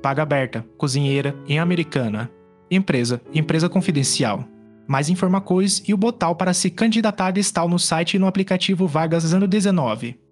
vaga aberta, cozinheira, em Americana. Empresa confidencial. Mais informações e o botão para se candidatar está no site e no aplicativo Vagas ano 19.